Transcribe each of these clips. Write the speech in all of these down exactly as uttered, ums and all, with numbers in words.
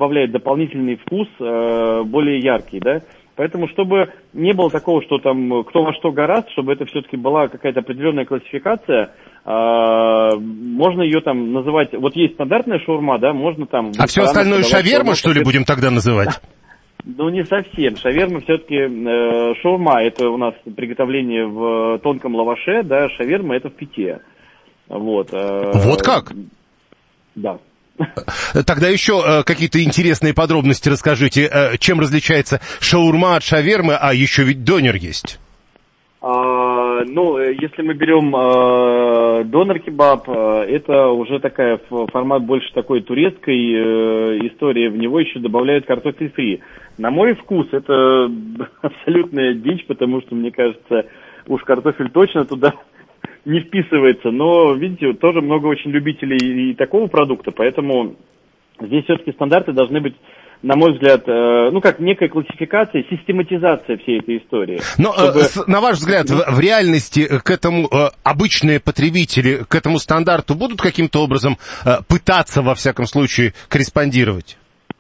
добавляет дополнительный вкус, э, более яркий, да. Поэтому, чтобы не было такого, что там кто во что горазд, чтобы это все-таки была какая-то определенная классификация, э, можно ее там называть, вот есть стандартная шаурма, да, можно там... А все остальное шаверма, что ли, будем тогда называть? Ну, не совсем. Шаверма все-таки, э, шаурма это у нас приготовление в тонком лаваше, да, шаверма это в пите. Вот, э, вот как? Да. Тогда еще э, какие-то интересные подробности расскажите. Э, чем различается шаурма от шавермы, а еще ведь донер есть? А, ну, если мы берем э, донер-кебаб, э, это уже такая формат больше такой турецкой э, истории. В него еще добавляют картофель фри. На мой вкус это абсолютная дичь, потому что, мне кажется, уж картофель точно туда не вписывается, но, видите, тоже много очень любителей и такого продукта, поэтому здесь все-таки стандарты должны быть, на мой взгляд, э, ну, как некая классификация, систематизация всей этой истории. Но, чтобы... э, на ваш взгляд, в, в реальности к этому э, обычные потребители, к этому стандарту будут каким-то образом э, пытаться, во всяком случае, корреспондировать?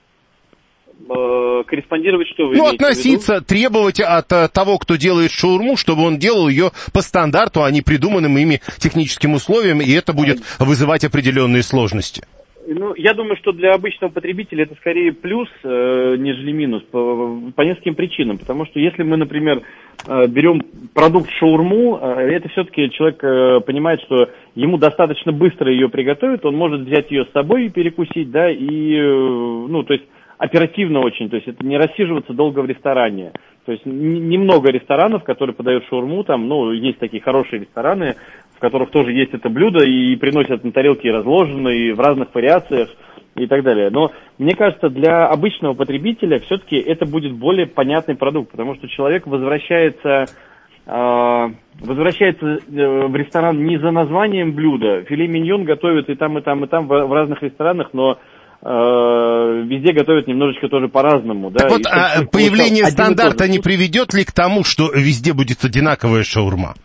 Корреспондировать что вы Ну, имеете относиться, в виду? требовать от а, того, кто делает шаурму, чтобы он делал ее по стандарту, а не придуманным ими техническим условиям, и это будет вызывать определенные сложности. Ну, я думаю, что для обычного потребителя это скорее плюс, э, нежели минус, по, по нескольким причинам. Потому что если мы, например, э, берем продукт шаурму, э, это все-таки человек э, понимает, что ему достаточно быстро ее приготовят, он может взять ее с собой и перекусить, да, и, э, ну, то есть оперативно очень, то есть это не рассиживаться долго в ресторане. То есть немного ресторанов, которые подают шаурму, там, ну, есть такие хорошие рестораны, в которых тоже есть это блюдо, и приносят на тарелке разложено, и в разных вариациях, и так далее. Но мне кажется, для обычного потребителя все-таки это будет более понятный продукт, потому что человек возвращается, э, возвращается в ресторан не за названием блюда. Филе миньон готовят и там, и там, и там, в, в разных ресторанах, но везде готовят немножечко тоже по-разному. Так да? вот, а появление стандарта не приведет ли к тому, что везде будет одинаковая шаурма?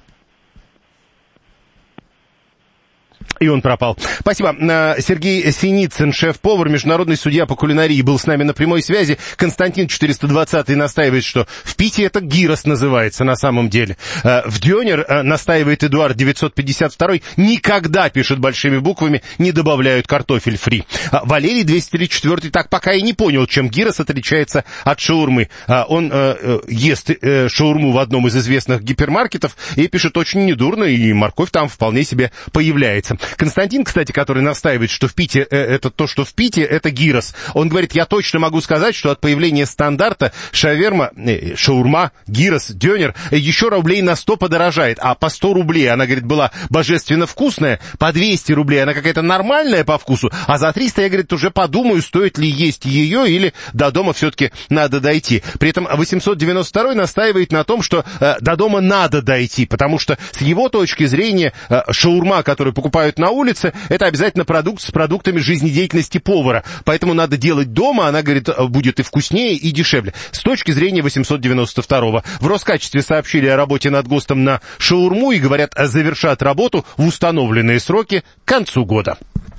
И он пропал. Спасибо. Сергей Синицын, шеф-повар, международный судья по кулинарии, был с нами на прямой связи. Константин четыреста двадцатый настаивает, что в Пите это гирос называется на самом деле. В дёнер, настаивает Эдуард девятьсот пятьдесят второй, никогда, пишет большими буквами, не добавляют картофель фри. Валерий двести тридцать четвёртый так пока и не понял, чем гирос отличается от шаурмы. Он э, ест э, шаурму в одном из известных гипермаркетов и пишет очень недурно, и морковь там вполне себе появляется. Константин, кстати, который настаивает, что в Пите э, это то, что в Пите, это гирос. Он говорит, я точно могу сказать, что от появления стандарта шаверма, э, шаурма, гирос, дёнер еще рублей на сто подорожает. А по сто рублей она, говорит, была божественно вкусная, по двести рублей она какая-то нормальная по вкусу, а за триста я, говорит, уже подумаю, стоит ли есть ее или до дома все-таки надо дойти. При этом восемьсот девяносто второй настаивает на том, что э, до дома надо дойти, потому что с его точки зрения э, шаурма, которую покупают на улице, это обязательно продукт с продуктами жизнедеятельности повара. Поэтому надо делать дома, она, говорит, будет и вкуснее, и дешевле. С точки зрения восемьсот девяносто второго. В Роскачестве сообщили о работе над ГОСТом на шаурму и, говорят, завершат работу в установленные сроки к концу года.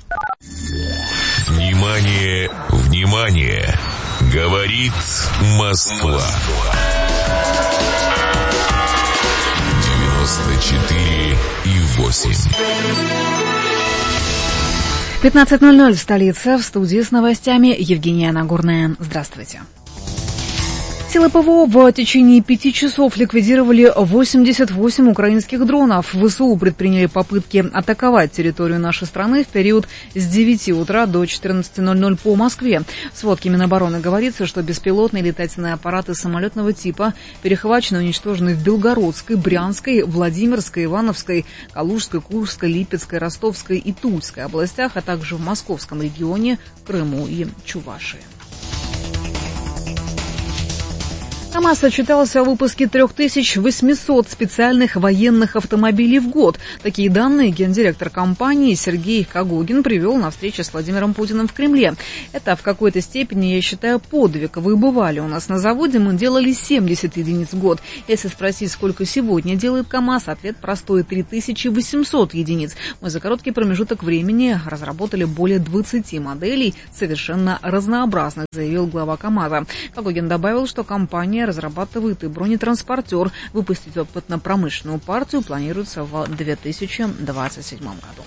Внимание, внимание! Говорит Москва. девяносто четыре и восемь. пятнадцать ноль ноль в столице. В студии с новостями Евгения Нагорная. Здравствуйте. Силы ПВО в течение пяти часов ликвидировали восемьдесят восемь украинских дронов. ВСУ предприняли попытки атаковать территорию нашей страны в период с девяти утра до четырнадцати ноль-ноль по Москве. В сводке Минобороны говорится, что беспилотные летательные аппараты самолетного типа перехвачены и уничтожены в Белгородской, Брянской, Владимирской, Ивановской, Калужской, Курской, Липецкой, Ростовской и Тульской областях, а также в Московском регионе, Крыму и Чувашии. КамАЗ отчитался о выпуске три тысячи восемьсот специальных военных автомобилей в год. Такие данные гендиректор компании Сергей Когогин привел на встрече с Владимиром Путиным в Кремле. Это в какой-то степени, я считаю, подвиг. Вы бывали у нас на заводе, мы делали семьдесят единиц в год. Если спросить, сколько сегодня делает КамАЗ, ответ простой – три тысячи восемьсот единиц. Мы за короткий промежуток времени разработали более двадцати моделей, совершенно разнообразных, заявил глава КамАЗа. Когогин добавил, что компания разрабатывает и бронетранспортер. Выпустить опытно-промышленную партию планируется в две тысячи двадцать седьмом году.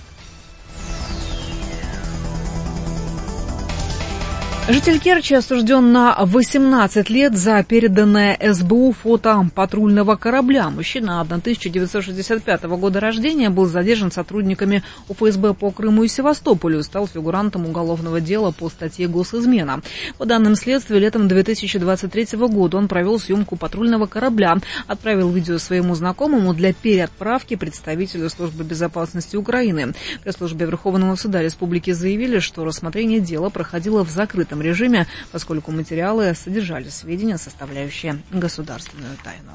Житель Керчи осужден на восемнадцать лет за переданное СБУ фото патрульного корабля. Мужчина тысяча девятьсот шестьдесят пятого года рождения был задержан сотрудниками УФСБ по Крыму и Севастополю, стал фигурантом уголовного дела по статье «Госизмена». По данным следствия, летом две тысячи двадцать третьего года он провел съемку патрульного корабля, отправил видео своему знакомому для переотправки представителю Службы безопасности Украины. В пресс-службе Верховного суда Республики заявили, что рассмотрение дела проходило в закрытом режиме, поскольку материалы содержали сведения, составляющие государственную тайну.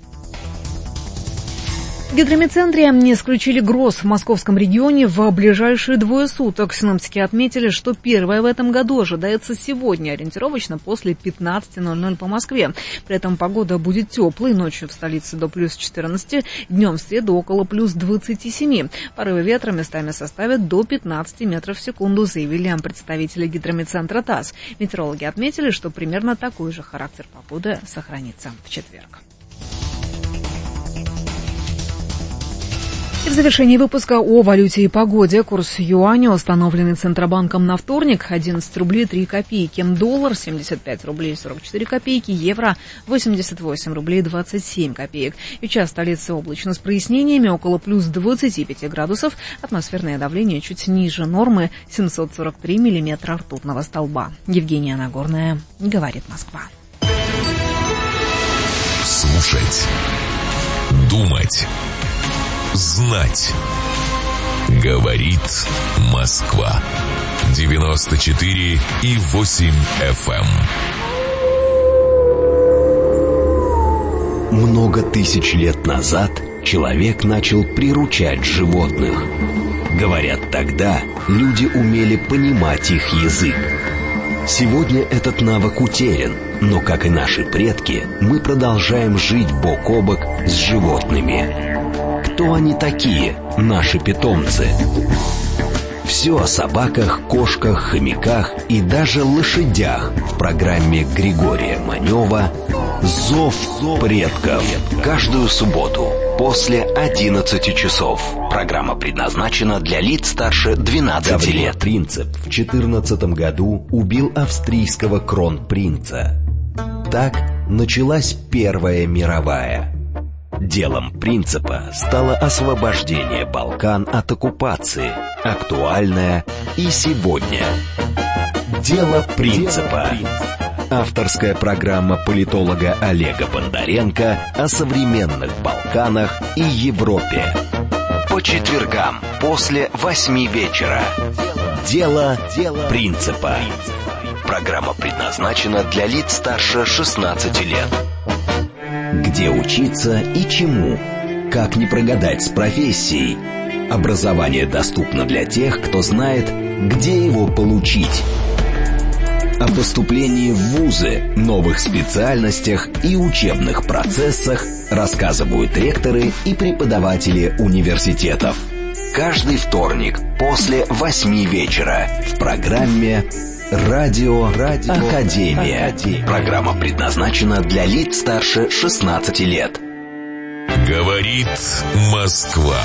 В гидромедцентре не исключили гроз в московском регионе в ближайшие двое суток. Синоптики отметили, что первое в этом году ожидается сегодня, ориентировочно после пятнадцати ноль-ноль по Москве. При этом погода будет теплой, ночью в столице до плюс четырнадцати, днем в среду около плюс двадцати семи. Порывы ветра местами составят до пятнадцати метров в секунду, заявили представители гидромедцентра ТАСС. Метеорологи отметили, что примерно такой же характер погоды сохранится в четверг. И в завершении выпуска о валюте и погоде. Курс юаня, установленный Центробанком на вторник, одиннадцать рублей три копейки. Доллар семьдесят пять рублей сорок четыре копейки. Евро восемьдесят восемь рублей двадцать семь копеек. Сейчас в столице облачно с прояснениями, около плюс двадцати пяти градусов. Атмосферное давление чуть ниже нормы, семьсот сорок три миллиметра ртутного столба. Евгения Нагорная, говорит Москва. Слушать. Думать. Знать. Говорит Москва. девяносто четыре и восемь эф эм. Много тысяч лет назад человек начал приручать животных. Говорят, тогда люди умели понимать их язык. Сегодня этот навык утерян, но, как и наши предки, мы продолжаем жить бок о бок с животными. Кто они такие, наши питомцы? Все о собаках, кошках, хомяках и даже лошадях в программе Григория Манева «Зов предков». Каждую субботу после одиннадцати часов. Программа предназначена для лиц старше двенадцати лет. Принцип в четырнадцатом году убил австрийского кронпринца. Так началась Первая мировая. Делом Принципа стало освобождение Балкан от оккупации, актуальное и сегодня. Дело Принципа. Авторская программа политолога Олега Бондаренко о современных Балканах и Европе. По четвергам после восьми вечера. Дело Принципа. Программа предназначена для лиц старше шестнадцати лет. Где учиться и чему? Как не прогадать с профессией? Образование доступно для тех, кто знает, где его получить. О поступлении в вузы, новых специальностях и учебных процессах рассказывают ректоры и преподаватели университетов. Каждый вторник после восьми вечера в программе «Радио, Радио Академия». Академия. Программа предназначена для лиц старше шестнадцати лет. Говорит Москва.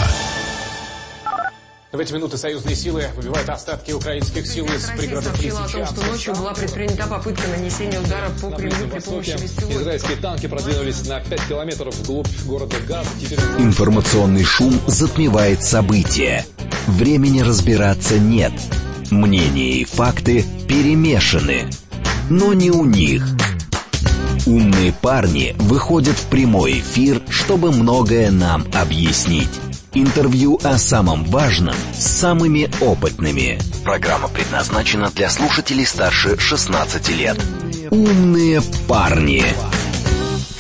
В эти минуты союзные силы выбивают остатки украинских сил из пригородов Лисичанска. О том, что ночью была предпринята попытка нанесения удара по Кремлю при помощи беспилотников. Израильские танки продвинулись на пять километров вглубь города Газа. Теперь... Информационный шум затмевает события. Времени разбираться нет. Мнения и факты перемешаны. Но не у них. Умные парни выходят в прямой эфир, чтобы многое нам объяснить. Интервью о самом важном с самыми опытными. Программа предназначена для слушателей старше шестнадцати лет. Умные парни.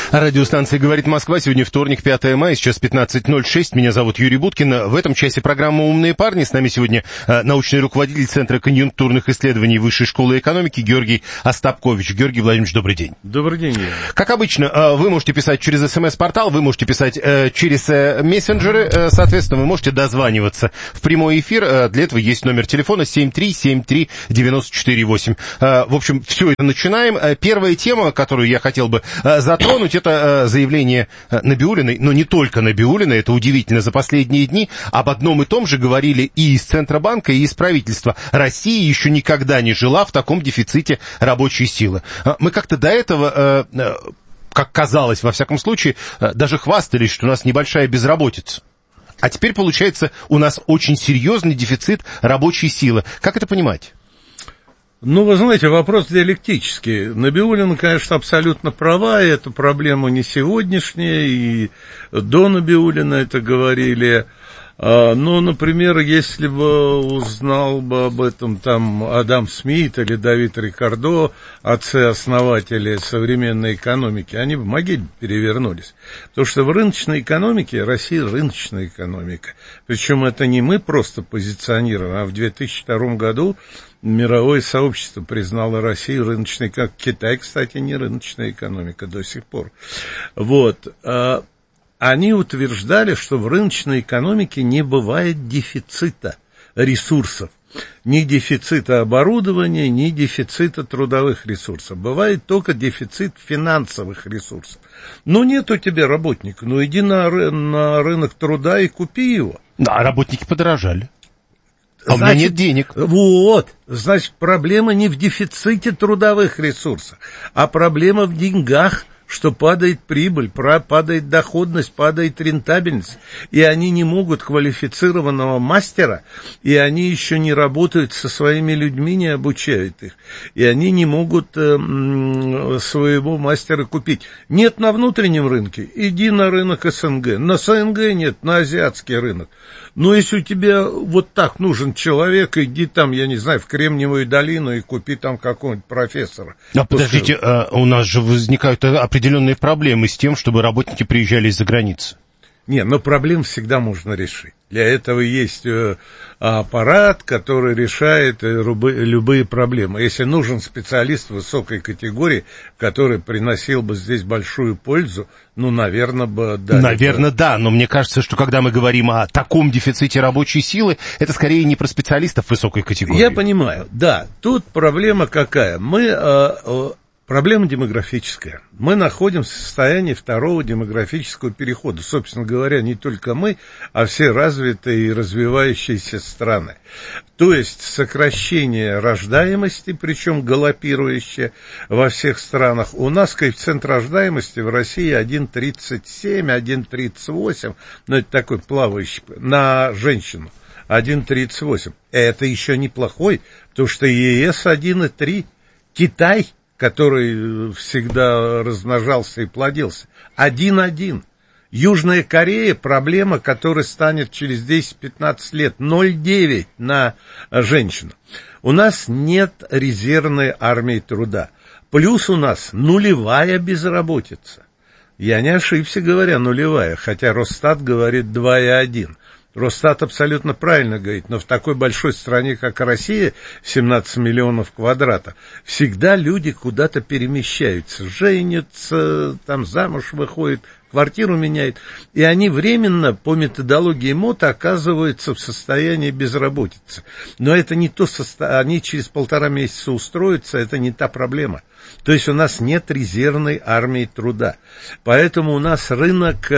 Радиостанция «Говорит Москва». Сегодня вторник, пятое мая, сейчас пятнадцать ноль шесть. Меня зовут Юрий Буткин. В этом часе программа «Умные парни». С нами сегодня научный руководитель Центра конъюнктурных исследований Высшей школы экономики Георгий Остапкович. Георгий Владимирович, добрый день. Добрый день, Юрий. Как обычно, вы можете писать через СМС-портал, вы можете писать через мессенджеры, соответственно, вы можете дозваниваться в прямой эфир. Для этого есть номер телефона семь три семь три девять четыре восемь. В общем, все это начинаем. Первая тема, которую я хотел бы затронуть, это заявление Набиуллиной, но не только Набиуллиной, это удивительно, за последние дни об одном и том же говорили и из Центробанка, и из правительства. Россия еще никогда не жила в таком дефиците рабочей силы. Мы как-то до этого, как казалось, во всяком случае, даже хвастались, что у нас небольшая безработица. А теперь, получается, у нас очень серьезный дефицит рабочей силы. Как это понимать? Ну, вы знаете, вопрос диалектический. Набиуллина, конечно, абсолютно права, и эта проблема не сегодняшняя, и до Набиуллина это говорили. Но, например, если бы узнал бы об этом там Адам Смит или Давид Рикардо, отцы-основатели современной экономики, они бы могиль перевернулись. Потому что в рыночной экономике, Россия рыночная экономика. Причем это не мы просто позиционируем, а в две тысячи втором году мировое сообщество признало Россию рыночной, как Китай, кстати, не рыночная экономика до сих пор. Вот. Они утверждали, что в рыночной экономике не бывает дефицита ресурсов. Ни дефицита оборудования, ни дефицита трудовых ресурсов. Бывает только дефицит финансовых ресурсов. Ну, нет у тебя работника, ну иди на, ры- на рынок труда и купи его. Да, работники подорожали. А значит, у меня нет денег. Вот, значит, проблема не в дефиците трудовых ресурсов, а проблема в деньгах, что падает прибыль, падает доходность, падает рентабельность, и они не могут квалифицированного мастера, и они еще не работают со своими людьми, не обучают их, и они не могут э, своего мастера купить. Нет на внутреннем рынке, иди на рынок СНГ, на СНГ нет, на азиатский рынок. Но если у тебя вот так нужен человек, иди там, я не знаю, в Кремниевую долину и купи там какого-нибудь профессора. А подождите, а у нас же возникают определенные проблемы с тем, чтобы работники приезжали из-за границы. Не, но проблем всегда можно решить. Для этого есть э, аппарат, который решает э, рубы, любые проблемы. Если нужен специалист высокой категории, который приносил бы здесь большую пользу, ну, наверное, бы... Да, наверное, это... да, но мне кажется, что когда мы говорим о таком дефиците рабочей силы, это скорее не про специалистов высокой категории. Я понимаю, да. Тут проблема какая? Мы... Э, э, Проблема демографическая. Мы находимся в состоянии второго демографического перехода. Собственно говоря, не только мы, а все развитые и развивающиеся страны. То есть сокращение рождаемости, причем галопирующее во всех странах. У нас коэффициент рождаемости в России один целых тридцать семь, один целых тридцать восемь, ну это такой плавающий, на женщину. один целых тридцать восемь. Это еще неплохой, потому что ЕС один целых три. Китай, который всегда размножался и плодился, один один. Южная Корея, проблема, которая станет через десять-пятнадцать лет, ноль целых девять на женщину. У нас нет резервной армии труда. Плюс у нас нулевая безработица. Я не ошибся, говоря нулевая, хотя Росстат говорит два целых один. Росстат абсолютно правильно говорит, но в такой большой стране, как Россия, семнадцать миллионов квадратов, всегда люди куда-то перемещаются, женятся, там замуж выходят, квартиру меняют, и они временно по методологии МОТа оказываются в состоянии безработицы. Но это не то состояние, они через полтора месяца устроятся, это не та проблема. То есть у нас нет резервной армии труда. Поэтому у нас рынок,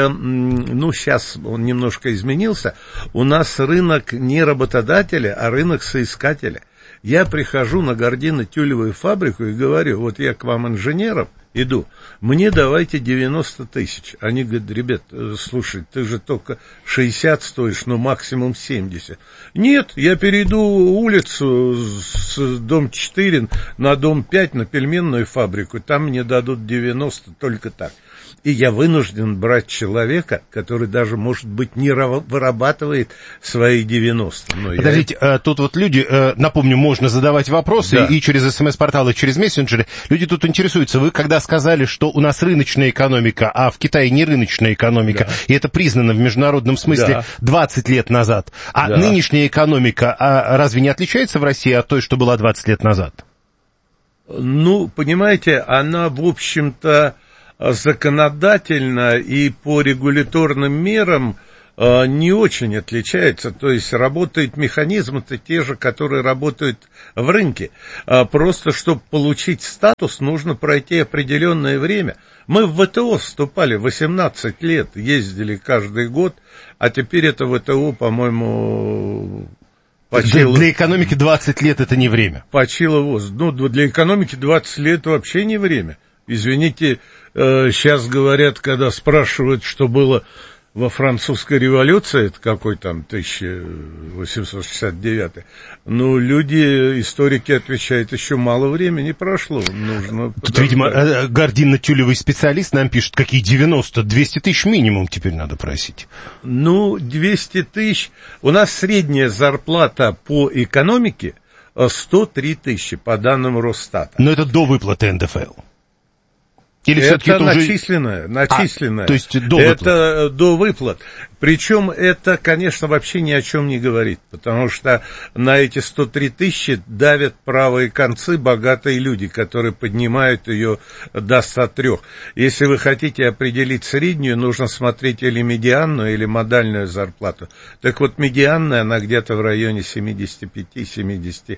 ну сейчас он немножко изменился, у нас рынок не работодателя, а рынок соискателя. Я прихожу на гардино-тюлевую фабрику и говорю, вот я к вам инженером иду, мне давайте девяносто тысяч. Они говорят, ребят, слушай, ты же только шестьдесят стоишь, ну максимум семьдесят. Нет, я перейду улицу с дом четыре на дом пять, на пельменную фабрику, там мне дадут девяносто только так. И я вынужден брать человека, который даже, может быть, не вырабатывает свои девяносто. Но Подождите, я... тут вот люди, напомню, можно задавать вопросы, да, и через СМС-портал, и через мессенджеры. Люди тут интересуются. Вы когда сказали, что у нас рыночная экономика, а в Китае не рыночная экономика, да, и это признано в международном смысле, да, двадцать лет назад, а да, нынешняя экономика а разве не отличается в России от той, что была двадцать лет назад? Ну, понимаете, она, в общем-то, законодательно и по регуляторным мерам э, не очень отличается. То есть работают механизмы-то те же, которые работают в рынке. А просто, чтобы получить статус, нужно пройти определенное время. Мы в ВТО вступали восемнадцать лет, ездили каждый год, а теперь это ВТО, по-моему... Почило... Для экономики двадцать лет это не время. Почило воз. Ну, для экономики двадцать лет вообще не время. Извините, э, сейчас говорят, когда спрашивают, что было во французской революции, это какой там тысяча восемьсот шестьдесят девятый, ну, люди, историки отвечают, еще мало времени прошло, нужно... Тут, видимо, гординно-тюлевый специалист нам пишет, какие девяносто, двести тысяч минимум теперь надо просить. Ну, двести тысяч, у нас средняя зарплата по экономике сто три тысячи, по данным Росстата. Но это до выплаты эн дэ эф эл. Или это, это начисленное, уже... начисленное. А, то есть до выплат. Это до выплат. Причем это, конечно, вообще ни о чем не говорит, потому что на эти сто три тысячи давят правые концы богатые люди, которые поднимают ее до ста трёх. Если вы хотите определить среднюю, нужно смотреть или медианную, или модальную зарплату. Так вот, медианная, она где-то в районе семьдесят пять - семьдесят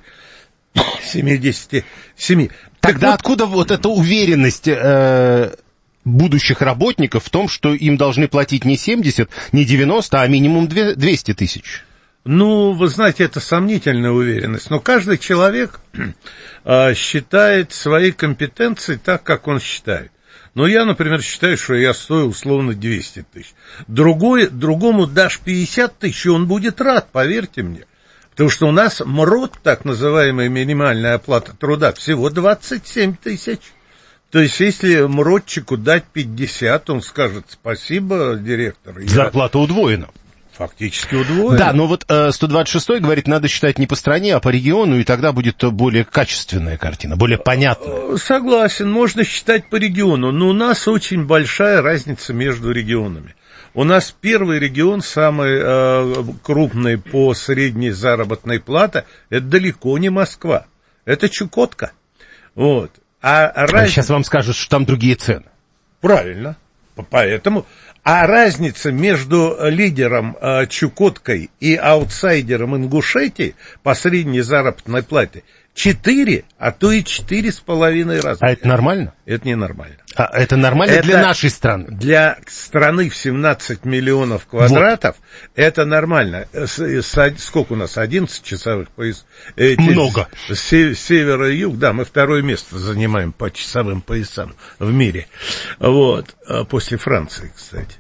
семьдесят семь. Тогда вот, откуда вот эта уверенность э, будущих работников в том, что им должны платить не семьдесят, не девяносто, а минимум двести тысяч? Ну, вы знаете, это сомнительная уверенность, но каждый человек э, считает свои компетенции так, как он считает. Но я, например, считаю, что я стою условно двести тысяч. Другой, другому дашь пятьдесят тысяч, и он будет рад, поверьте мне. Потому что у нас МРОТ, так называемая минимальная оплата труда, всего двадцать семь тысяч. То есть, если МРОТчику дать пятьдесят, он скажет: спасибо, директор. Зарплата я... удвоена. Фактически удвоена. Да, но вот э, сто двадцать шестой говорит, надо считать не по стране, а по региону, и тогда будет более качественная картина, более понятная. Согласен, можно считать по региону, но у нас очень большая разница между регионами. У нас первый регион, самый э, крупный по средней заработной плате, это далеко не Москва, это Чукотка. Вот. А, а раз... Сейчас вам скажут, что там другие цены. Правильно, поэтому... А разница между лидером э, Чукоткой и аутсайдером Ингушетии по средней заработной плате четыре, а то и четыре с половиной раза. А это нормально? Это не нормально. А это нормально это для нашей страны? Для страны в семнадцать миллионов квадратов вот. Это нормально. С, с, сколько у нас? одиннадцать часовых поясов? Много. С, с севера и юг, да, мы второе место занимаем по часовым поясам в мире. Вот. После Франции, кстати.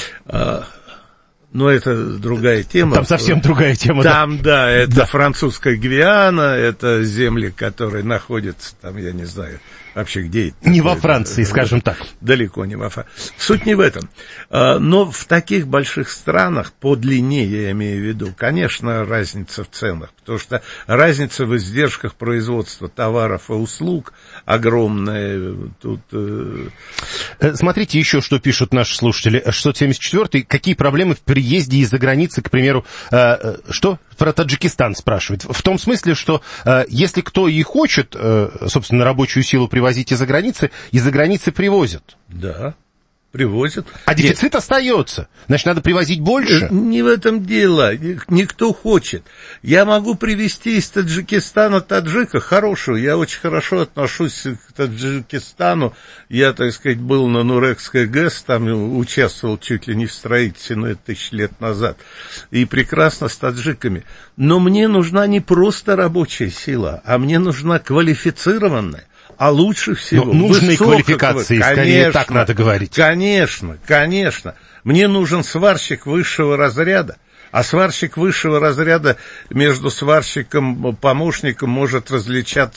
Но это другая тема. Там совсем другая тема. Там, да, да это да. Французская Гвиана, это земли, которые находятся там, я не знаю, вообще где это. Не во Франции, это, скажем так. Далеко не во Франции. Суть не в этом. Но в таких больших странах, по длине я имею в виду, конечно, разница в ценах, потому что разница в издержках производства товаров и услуг огромная. Тут... Смотрите еще, что пишут наши слушатели. шестьсот семьдесят четвёртый. Какие проблемы в приезде из-за границы, к примеру, э, что? Про Таджикистан спрашивает. В том смысле, что э, если кто и хочет, э, собственно, рабочую силу привозить из-за границы, из-за границы привозят. Да. Привозят. А дефицит Нет. остается. Значит, надо привозить больше. Не в этом дело. Никто хочет. Я могу привезти из Таджикистана таджика хорошего. Я очень хорошо отношусь к Таджикистану. Я, так сказать, был на Нурекской ГЭС, там участвовал чуть ли не в строительстве, но это тысяч лет назад. И прекрасно с таджиками. Но мне нужна не просто рабочая сила, а мне нужна квалифицированная. А лучше всего... Но нужной квалификации, конечно, скорее так надо говорить. Конечно, конечно. Мне нужен сварщик высшего разряда. А сварщик высшего разряда между сварщиком-помощником может различаться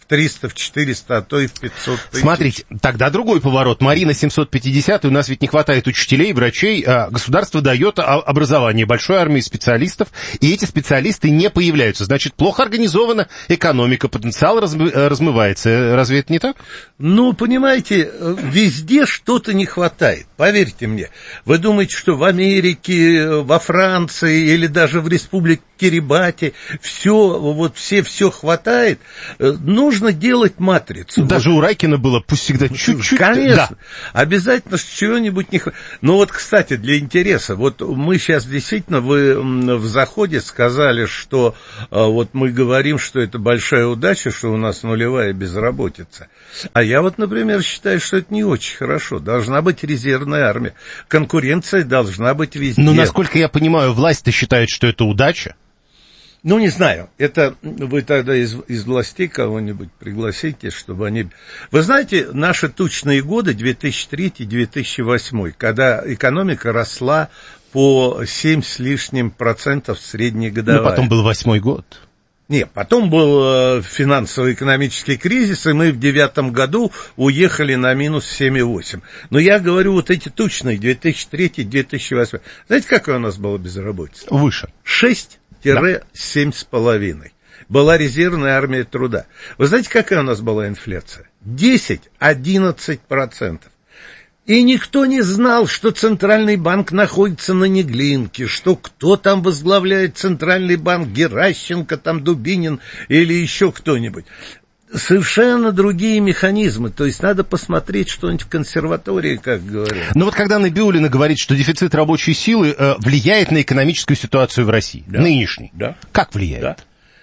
в триста, в четыреста, а то и в пятьсот тысяч. Смотрите, тогда другой поворот. Марина, семьсот пятьдесят, у нас ведь не хватает учителей, врачей. Государство дает образование большой армии специалистов, и эти специалисты не появляются. Значит, плохо организована экономика, потенциал размывается. Разве это не так? Ну, понимаете, везде что-то не хватает. Поверьте мне. Вы думаете, что в Америке, во Франции или даже в республике Кирибати все, вот все, все хватает? Нужно делать матрицу. Даже вот. У Райкина было, пусть всегда чуть-чуть. Конечно. Да. Обязательно чего-нибудь не хватает. Ну вот, кстати, для интереса, вот мы сейчас действительно, вы в заходе сказали, что вот мы говорим, что это большая удача, что у нас нулевая безработица. А я вот, например, считаю, что это не очень хорошо. Должна быть резервная армия. Конкуренция должна быть везде. Но, насколько я понимаю, власть-то считает, что это удача. Ну, не знаю, это вы тогда из, из властей кого-нибудь пригласите, чтобы они... Вы знаете, наши тучные годы, две тысячи третий — две тысячи восьмой, когда экономика росла по семь с лишним процентов среднегодовая. Ну, потом был восьмой год. Не, потом был финансово-экономический кризис, и мы в девятом году уехали на минус семь и восемь. Но я говорю, вот эти тучные, две тысячи третий — две тысячи восьмой. Знаете, какая у нас была безработица? Выше. шесть семь с половиной. Была резервная армия труда. Вы знаете, какая у нас была инфляция? десять-одиннадцать процентов. И никто не знал, что Центральный банк находится на Неглинке, что кто там возглавляет Центральный банк, Геращенко, там Дубинин или еще кто-нибудь. Совершенно другие механизмы, то есть надо посмотреть что-нибудь в консерватории, как говорят. Но вот когда Набиуллина говорит, что дефицит рабочей силы э, влияет на экономическую ситуацию в России, да. Нынешней, да. Как влияет? Да.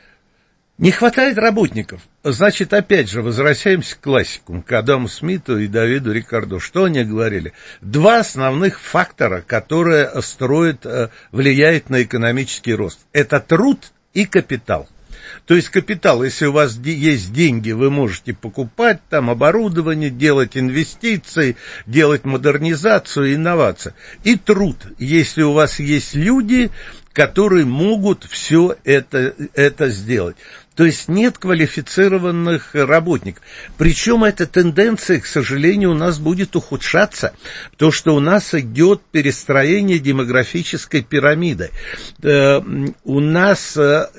Не хватает работников. Значит, опять же, возвращаемся к классикам, к Адаму Смиту и Давиду Рикардо. Что они говорили? Два основных фактора, которые строят, влияют на экономический рост. Это труд и капитал. То есть капитал, если у вас есть деньги, вы можете покупать там оборудование, делать инвестиции, делать модернизацию, инновации. И труд, если у вас есть люди, которые могут все это, это сделать. То есть нет квалифицированных работников. Причем эта тенденция, к сожалению, у нас будет ухудшаться, потому что у нас идет перестроение демографической пирамиды. У нас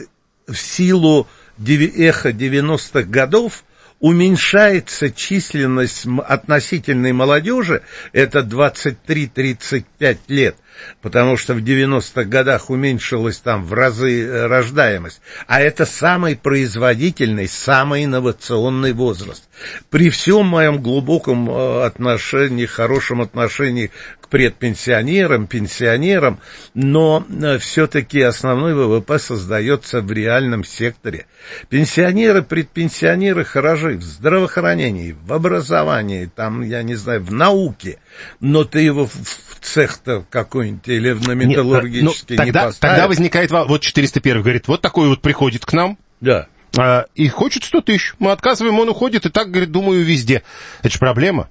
в силу эхо девяностых годов уменьшается численность относительной молодежи, это двадцать три - тридцать пять лет, потому что в девяностых годах уменьшилась там в разы рождаемость, а это самый производительный, самый инновационный возраст. При всем моем глубоком отношении, хорошем отношении к предпенсионерам, пенсионерам, но все-таки основной ВВП создается в реальном секторе. Пенсионеры, предпенсионеры хороши в здравоохранении, в образовании, там, я не знаю, в науке, но ты его в цех-то какой-нибудь или на металлургический ну, не тогда, поставишь. Тогда возникает, вот четыреста первый говорит, вот такой вот приходит к нам. Да. А, и хочет сто тысяч. Мы отказываем, он уходит, и так, говорит, думаю, везде. Это же проблема.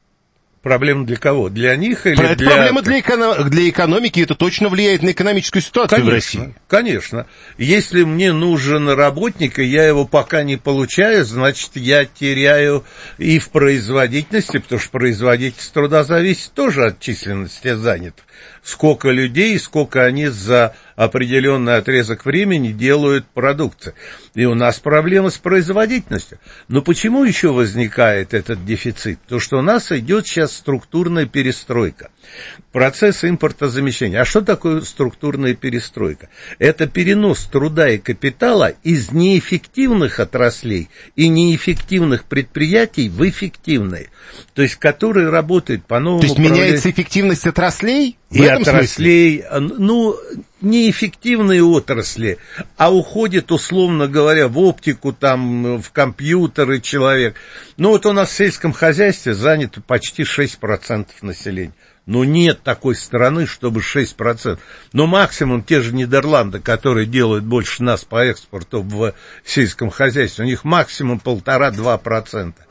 Проблема для кого? Для них или это для... Проблема для, эко... для экономики, это точно влияет на экономическую ситуацию конечно, в России. Конечно. Если мне нужен работник, и я его пока не получаю, значит, я теряю и в производительности, потому что производительность труда зависит тоже от численности занятых. Сколько людей, сколько они за определенный отрезок времени делают продукцию. И у нас проблема с производительностью. Но почему еще возникает этот дефицит? Потому что у нас идет сейчас структурная перестройка. Процесс импортозамещения. А что такое структурная перестройка? Это перенос труда и капитала из неэффективных отраслей и неэффективных предприятий в эффективные. То есть, которые работают по новому... То есть, меняется эффективность отраслей? И отраслей, ну, неэффективные отрасли, а уходит, условно говоря, в оптику, там, в компьютеры человек. Ну, вот у нас в сельском хозяйстве занято почти шесть процентов населения. Ну, нет такой страны, чтобы шесть процентов. Но максимум те же Нидерланды, которые делают больше нас по экспорту в сельском хозяйстве, у них максимум полтора-два процента.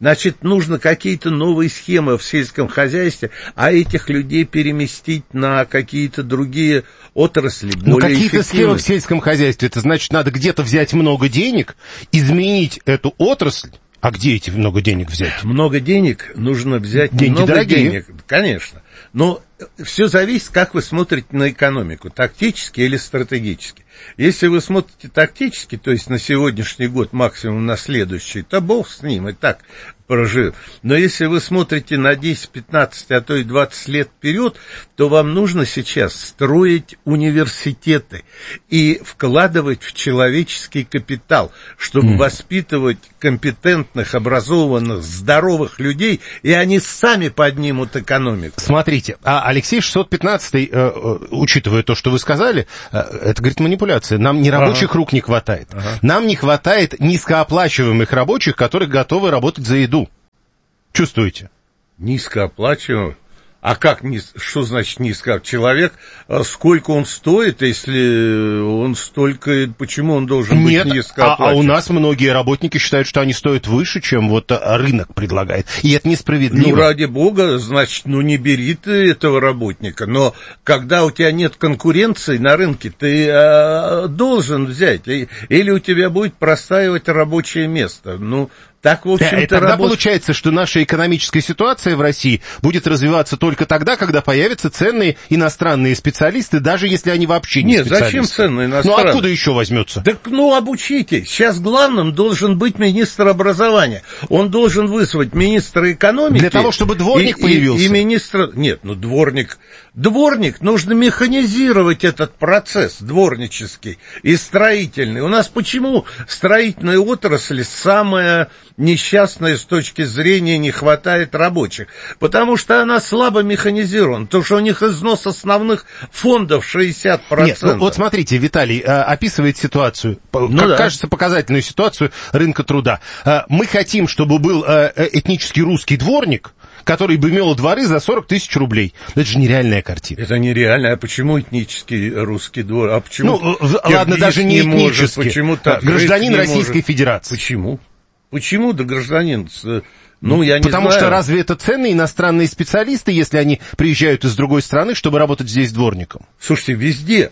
Значит, нужно какие-то новые схемы в сельском хозяйстве, а этих людей переместить на какие-то другие отрасли, более Ну, какие-то эффективные. схемы в сельском хозяйстве, это значит, надо где-то взять много денег, изменить эту отрасль. А где эти много денег взять? Много денег нужно взять. Деньги много дорогие. денег, конечно. Но все зависит, как вы смотрите на экономику, тактически или стратегически. Если вы смотрите тактически, то есть на сегодняшний год, максимум на следующий, то бог с ним, и так прожив. Но если вы смотрите на десять, пятнадцать, а то и двадцать лет вперед, то вам нужно сейчас строить университеты и вкладывать в человеческий капитал, чтобы mm. воспитывать компетентных, образованных, здоровых людей, и они сами поднимут экономику. Смотрите, а Алексей шестьсот пятнадцатый, э, э, учитывая то, что вы сказали, э, это, говорит, манипуляция. Нам не рабочих ага. рук не хватает. Ага. Нам не хватает низкооплачиваемых рабочих, которые готовы работать за еду. Чувствуете? Низкооплачиваемых? А как, что значит низко? Человек, сколько он стоит, если он столько, почему он должен быть низкооплачиваемым? А, а у нас многие работники считают, что они стоят выше, чем вот рынок предлагает. И это несправедливо. Ну, ради бога, значит, ну не бери ты этого работника. Но когда у тебя нет конкуренции на рынке, ты а, должен взять. Или у тебя будет простаивать рабочее место. Ну, так, в общем-то, и тогда работ... получается, что наша экономическая ситуация в России будет развиваться только тогда, когда появятся ценные иностранные специалисты, даже если они вообще не Нет, специалисты. Нет, зачем ценные иностранные? Ну, откуда еще возьмется? Так, ну, обучите. Сейчас главным должен быть министр образования. Он должен вызвать министра экономики. Для того, чтобы дворник и, появился? И, и министра... Нет, ну, дворник... Дворник, нужно механизировать этот процесс дворнический и строительный. У нас почему строительная отрасль самая несчастная с точки зрения не хватает рабочих? Потому что она слабо механизирована, потому что у них износ основных фондов шестьдесят процентов. Нет, ну, вот смотрите, Виталий а, описывает ситуацию, ну, как да. кажется, показательную ситуацию рынка труда. А, мы хотим, чтобы был а, этнический русский дворник, который бы мел дворы за сорок тысяч рублей. Это же нереальная картина. Это нереально. А почему этнический русский двор? А почему ну, ладно, даже не, не этнический. Может? Почему так? Гражданин Российской может? Федерации. Почему? Почему да гражданин? Ну, я не Потому знаю. что разве это ценные иностранные специалисты, если они приезжают из другой страны, чтобы работать здесь дворником? Слушайте, везде...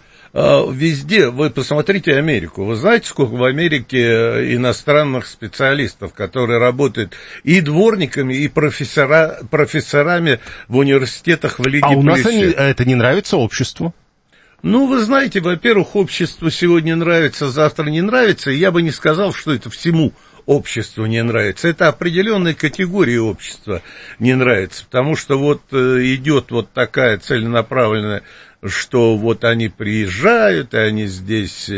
Везде, вы посмотрите Америку, вы знаете, сколько в Америке иностранных специалистов, которые работают и дворниками, и профессора, профессорами в университетах в Лиге А у нас Плюща. это не нравится обществу? Ну, вы знаете, во-первых, обществу сегодня нравится, завтра не нравится, и я бы не сказал, что это всему обществу не нравится. Это определенной категории общества не нравится, потому что вот идет вот такая целенаправленная, что вот они приезжают, и они здесь...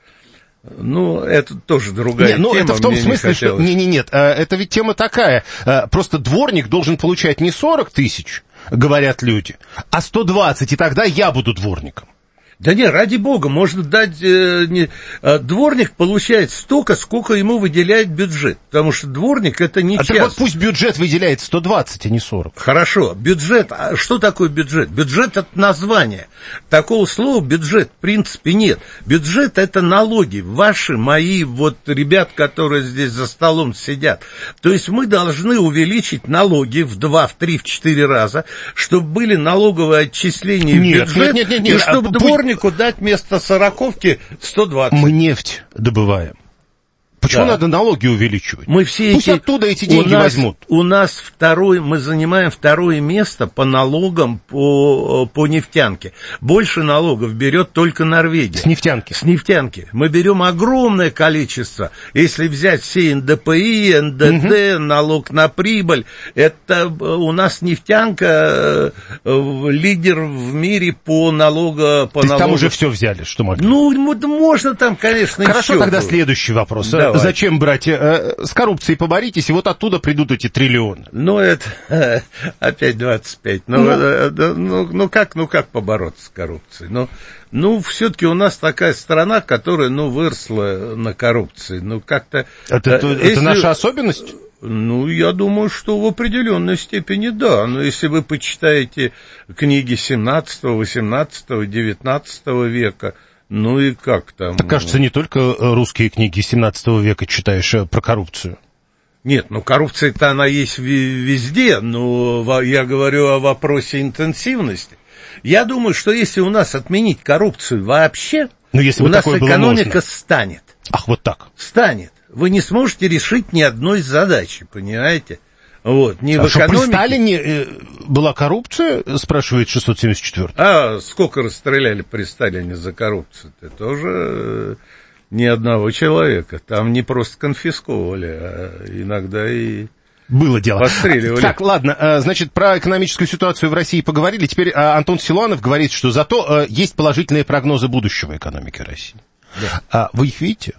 Ну, это тоже другая нет, ну, тема. Это в том Мне смысле, не что... Не, не, нет, это ведь тема такая. Просто дворник должен получать не сорок тысяч, говорят люди, а сто двадцать, и тогда я буду дворником. Да не, ради бога, можно дать... Э, не, э, дворник получает столько, сколько ему выделяет бюджет. Потому что дворник это не а часто. Так вот пусть бюджет выделяет сто двадцать, а не сорок. Хорошо, бюджет. А что такое бюджет? Бюджет это название. Такого слова бюджет в принципе нет. Бюджет это налоги. Ваши, мои, вот ребят, которые здесь за столом сидят. То есть мы должны увеличить налоги в два, в три, в четыре раза, чтобы были налоговые отчисления нет, в бюджет, нет, нет, нет, нет, и чтобы а, дворник дать вместо сороковки сто двадцать. Мы нефть добываем. Почему да. надо налоги увеличивать? Мы все Пусть эти... оттуда эти деньги у нас, возьмут. У нас второй, мы занимаем второе место по налогам по, по нефтянке. Больше налогов берет только Норвегия. С нефтянки? С нефтянки. Мы берем огромное количество. Если взять все эн дэ пэ и, эн дэ дэ, угу. налог на прибыль, это у нас нефтянка э, лидер в мире по налогу. По То есть налогу. Там уже все взяли, что могли? Ну, можно там, конечно, Хорошо, еще тогда было. Следующий вопрос. Давай. Зачем брать? Э, с коррупцией поборитесь, и вот оттуда придут эти триллионы. Ну, это э, опять двадцать пять. Ну, ну, э, э, ну, ну, как, ну, как побороться с коррупцией? Ну, ну все-таки у нас такая страна, которая, ну, выросла на коррупции. Ну, как-то... Это, это, если... это наша особенность? Ну, я думаю, что в определенной степени да. Но если вы почитаете книги семнадцатого, восемнадцатого, девятнадцатого века... Ну и как там? Так, кажется, не только русские книги семнадцатого века читаешь про коррупцию. Нет, ну коррупция-то она есть везде, но я говорю о вопросе интенсивности. Я думаю, что если у нас отменить коррупцию вообще, но если у нас экономика можно. станет. Ах, вот так. Станет. Вы не сможете решить ни одной задачи, понимаете? Вот, не а в что, экономике. при Сталине э, была коррупция, спрашивает шестьсот семьдесят четвёртый. А сколько расстреляли при Сталине за коррупцию? Это тоже э, ни одного человека. Там не просто конфисковывали, а иногда и... Было дело. Постреливали. Так, ладно, значит, про экономическую ситуацию в России поговорили. Теперь Антон Силуанов говорит, что зато есть положительные прогнозы будущего экономики России. Да. А вы их видите?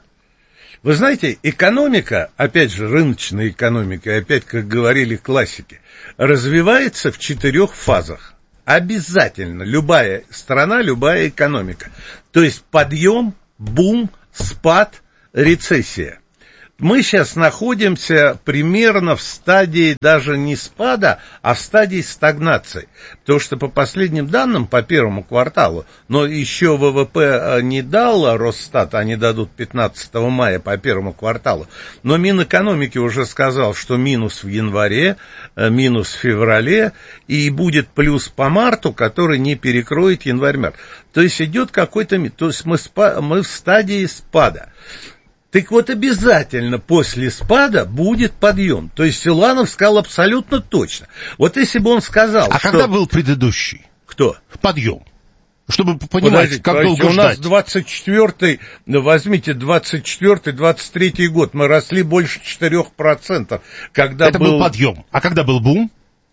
Вы знаете, экономика, опять же, рыночная экономика, опять, как говорили классики, развивается в четырех фазах. Обязательно. Любая страна, любая экономика. То есть подъем, бум, спад, рецессия. Мы сейчас находимся примерно в стадии даже не спада, а в стадии стагнации. Потому что по последним данным, по первому кварталу, но еще ВВП не дал Росстат, они дадут пятнадцатого мая по первому кварталу, но Минэкономики уже сказал, что минус в январе, минус в феврале, и будет плюс по марту, который не перекроет январь-март. То есть идет какой-то... То есть мы, спа, мы в стадии спада. Так вот, обязательно после спада будет подъем. То есть Силуанов сказал абсолютно точно. Вот если бы он сказал, а что... когда был предыдущий? Кто? Подъем. Чтобы понимать, подождите, как подождите, долго у ждать. нас двадцать четвёртый, возьмите двадцать четвёртый двадцать третий год, мы росли больше четырех процентов. Когда это был... был подъем. А когда был бум?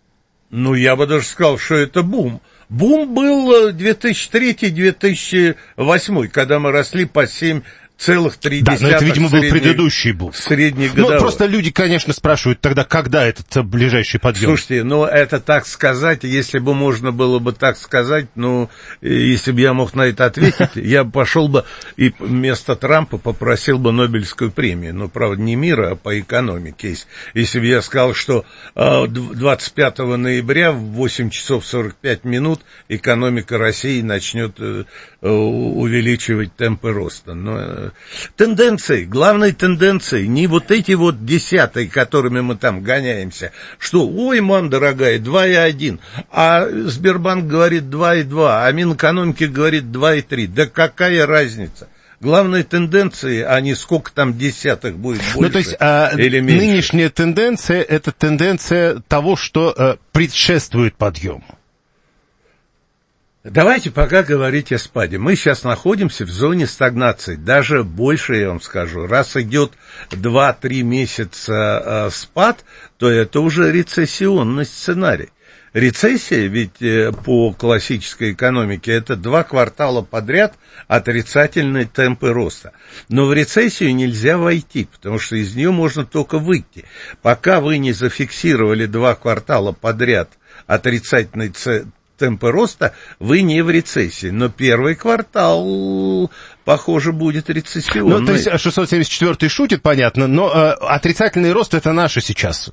Ну, я бы даже сказал, что это бум. Бум был две тысячи третий - две тысячи восьмой, когда мы росли по семь целых три десятых. Да, но это, видимо, был предыдущий бум. Среднегодовой. Ну, просто люди, конечно, спрашивают тогда, когда этот ближайший подъем. Слушайте, ну, это так сказать, если бы можно было бы так сказать, ну, если бы я мог на это ответить, я пошел бы и вместо Трампа попросил бы Нобелевскую премию. Ну, правда, не мира, а по экономике. Если бы я сказал, что двадцать пятого ноября в восемь часов сорок пять минут экономика России начнет увеличивать темпы роста. Но тенденции, главной тенденции, не вот эти вот десятые, которыми мы там гоняемся, что, ой, мам, дорогая, два и один, а Сбербанк говорит два и два, а Минэкономики говорит два и три. Да какая разница? Главные тенденции, а не сколько там десятых будет больше, ну, то есть, а, или меньше. Нынешняя тенденция, это тенденция того, что а, предшествует подъему. Давайте пока говорить о спаде. Мы сейчас находимся в зоне стагнации. Даже больше, я вам скажу, раз идет два-три месяца э, спад, то это уже рецессионный сценарий. Рецессия ведь э, по классической экономике это два квартала подряд отрицательные темпы роста. Но в рецессию нельзя войти, потому что из нее можно только выйти. Пока вы не зафиксировали два квартала подряд отрицательный темп, темпы роста, вы не в рецессии. Но первый квартал, похоже, будет рецессионный. Ну, то есть шестьсот семьдесят четвёртый шутит, понятно, но э, отрицательный рост это наше сейчас.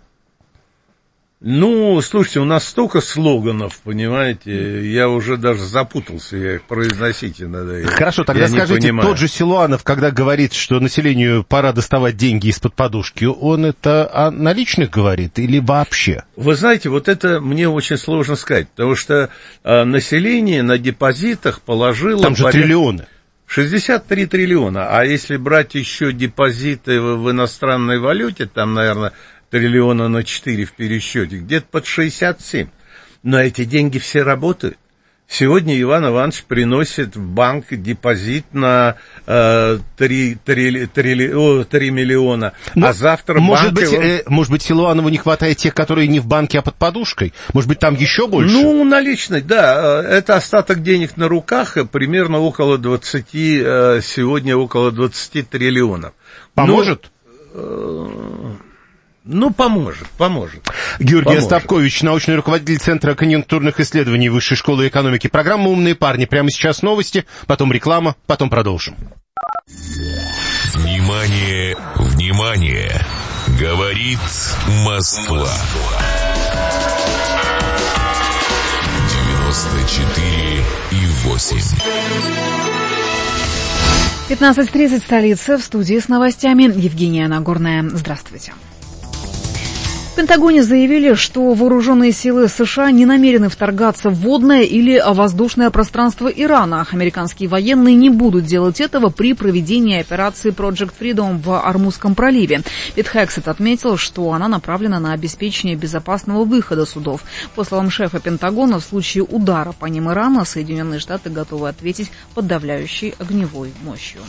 Ну, слушайте, у нас столько слоганов, понимаете, я уже даже запутался, я их произносить иногда. Хорошо, тогда я скажите, тот же Силуанов, когда говорит, что населению пора доставать деньги из-под подушки, он это о наличных говорит или вообще? Вы знаете, вот это мне очень сложно сказать, потому что а, население на депозитах положило... Там же порядка... триллионы. шестьдесят три триллиона, а если брать еще депозиты в, в иностранной валюте, там, наверное... триллиона на четыре в пересчете, где-то под шестьдесят семь. Но эти деньги все работают. Сегодня Иван Иванович приносит в банк депозит на э, три, три, три, о, три миллиона, но, а завтра может банк... Быть, его... э, может быть, Силуанову не хватает тех, которые не в банке, а под подушкой? Может быть, там еще больше? Ну, наличность, да. Это остаток денег на руках, примерно около двадцати, сегодня около двадцати триллионов. Поможет? Но, Ну, поможет, поможет. Георгий поможет. Остапкович, научный руководитель Центра конъюнктурных исследований Высшей школы экономики. Программа «Умные парни». Прямо сейчас новости, потом реклама, потом продолжим. Внимание, внимание! Говорит Москва. девяносто четыре и восемь. пятнадцать тридцать, столица, в студии с новостями Евгения Нагорная. Здравствуйте. Пентагоне заявили, что вооруженные силы США не намерены вторгаться в водное или воздушное пространство Ирана. Американские военные не будут делать этого при проведении операции Project Freedom в Ормузском проливе. Пит Хексет отметил, что она направлена на обеспечение безопасного выхода судов. По словам шефа Пентагона, в случае удара по ним Ирана, Соединенные Штаты готовы ответить подавляющей огневой мощью.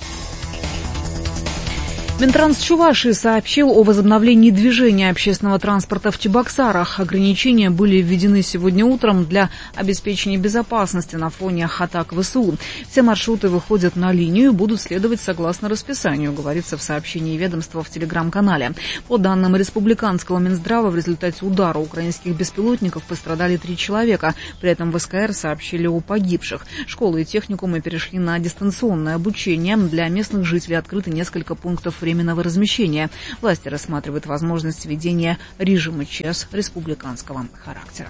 Минтранс Чувашии сообщил о возобновлении движения общественного транспорта в Чебоксарах. Ограничения были введены сегодня утром для обеспечения безопасности на фоне атак ВСУ. Все маршруты выходят на линию и будут следовать согласно расписанию, говорится в сообщении ведомства в телеграм-канале. По данным республиканского Минздрава, в результате удара украинских беспилотников пострадали три человека. При этом в СКР сообщили о погибших. Школы и техникумы перешли на дистанционное обучение. Для местных жителей открыты несколько пунктов временного размещения. Власти рассматривают возможность введения режима ЧС республиканского характера.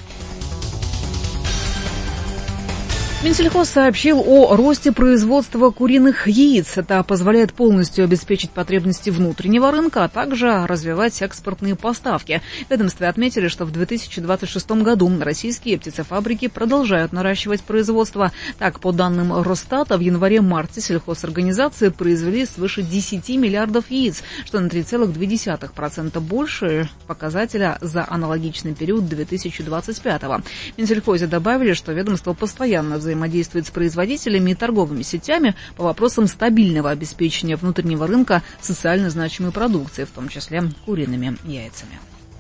Минсельхоз сообщил о росте производства куриных яиц. Это позволяет полностью обеспечить потребности внутреннего рынка, а также развивать экспортные поставки. В ведомстве отметили, что в две тысячи двадцать шестом году российские птицефабрики продолжают наращивать производство. Так, по данным Росстата, в январе-марте сельхозорганизации произвели свыше десяти миллиардов яиц, что на три целых две десятых процента больше показателя за аналогичный период две тысячи двадцать пятого. В Минсельхозе добавили, что ведомство постоянно взаимодействует взаимодействует с производителями и торговыми сетями по вопросам стабильного обеспечения внутреннего рынка социально значимой продукции, в том числе куриными яйцами.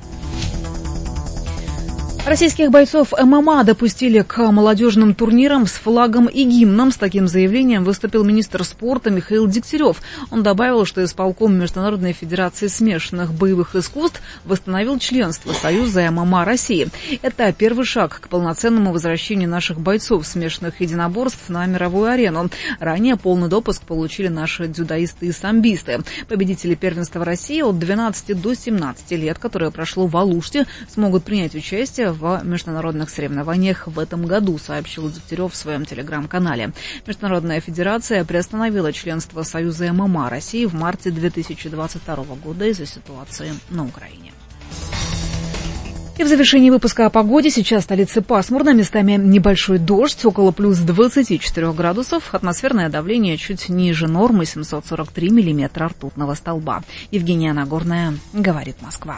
Российских бойцов ММА допустили к молодежным турнирам с флагом и гимном. С таким заявлением выступил министр спорта Михаил Дегтярев. Он добавил, что исполком Международной федерации смешанных боевых искусств восстановил членство Союза ММА России. Это первый шаг к полноценному возвращению наших бойцов смешанных единоборств на мировую арену. Ранее полный допуск получили наши дзюдоисты и самбисты. Победители первенства России от двенадцати до семнадцати лет, которое прошло в Алуште, смогут принять участие в международных соревнованиях в этом году, сообщил Дегтярев в своем телеграм-канале. Международная федерация приостановила членство Союза ММА России в марте две тысячи двадцать второго года из-за ситуации на Украине. И в завершении выпуска о погоде. Сейчас в столице пасмурно, местами небольшой дождь, около плюс двадцати четырёх градусов. Атмосферное давление чуть ниже нормы, семьсот сорок три миллиметра ртутного столба. Евгения Нагорная, говорит Москва.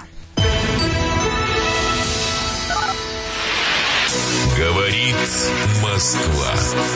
Говорит Москва.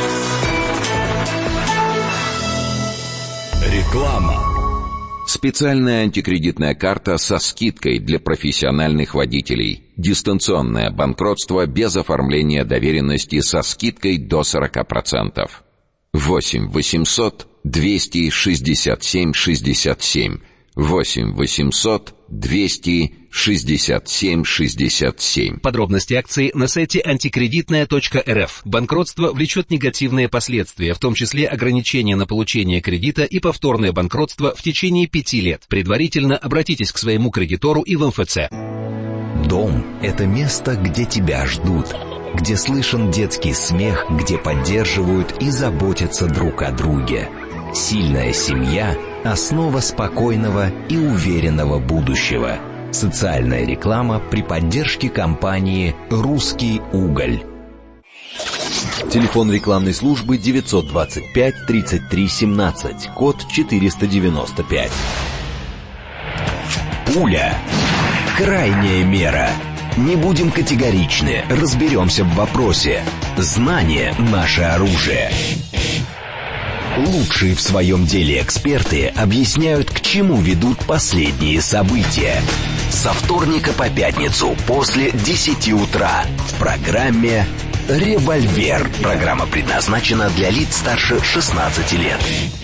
Реклама. Специальная антикредитная карта со скидкой для профессиональных водителей. Дистанционное банкротство без оформления доверенности со скидкой до сорока процентов. восемь восемьсот двести шестьдесят семь шестьдесят семь. восемь восемьсот двести шестьдесят семь шестьдесят семь. Подробности акции на сайте антикредитная точка эр эф. Банкротство влечет негативные последствия, в том числе ограничения на получение кредита и повторное банкротство в течение пяти лет. Предварительно обратитесь к своему кредитору и в эм эф цэ. Дом – это место, где тебя ждут, где слышен детский смех, где поддерживают и заботятся друг о друге. Сильная семья – основа спокойного и уверенного будущего. Социальная реклама при поддержке компании «Русский уголь». Телефон рекламной службы девятьсот двадцать пять тридцать три семнадцать, код четыреста девяносто пять. Пуля. Крайняя мера. Не будем категоричны, разберемся в вопросе. Знание – наше оружие. Лучшие в своем деле эксперты объясняют, к чему ведут последние события. Со вторника по пятницу после десяти утра в программе «Револьвер». Программа предназначена для лиц старше шестнадцати лет.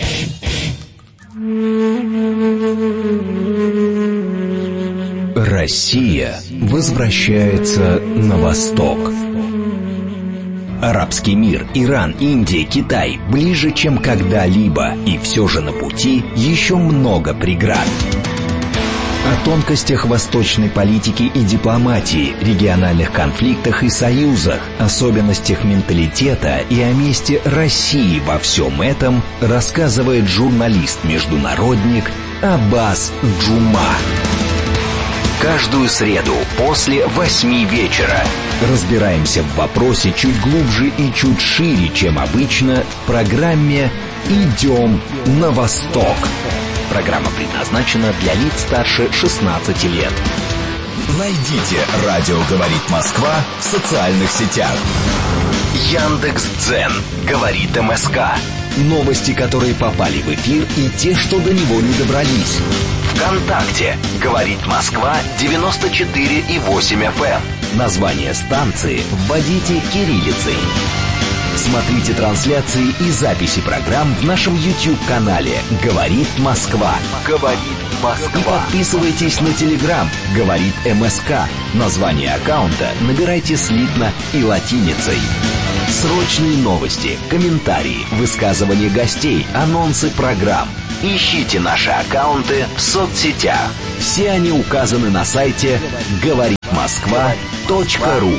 Россия возвращается на восток. Арабский мир, Иран, Индия, Китай ближе, чем когда-либо, и все же на пути еще много преград. О тонкостях восточной политики и дипломатии, региональных конфликтах и союзах, особенностях менталитета и о месте России во всем этом рассказывает журналист-международник Аббас Джума. Каждую среду после восьми вечера. Разбираемся в вопросе чуть глубже и чуть шире, чем обычно, в программе «Идем на восток». Программа предназначена для лиц старше шестнадцати лет. Найдите «Радио говорит Москва» в социальных сетях. Яндекс.Дзен говорит МСК. Новости, которые попали в эфир, и те, что до него не добрались. ВКонтакте говорит Москва девяносто четыре и восемь эф эм. Название станции вводите кириллицей. Смотрите трансляции и записи программ в нашем YouTube-канале «Говорит Москва». «Говорит Москва». И подписывайтесь на Telegram «Говорит МСК». Название аккаунта набирайте слитно и латиницей. Срочные новости, комментарии, высказывания гостей, анонсы программ. Ищите наши аккаунты в соцсетях. Все они указаны на сайте говорит москва точка ру.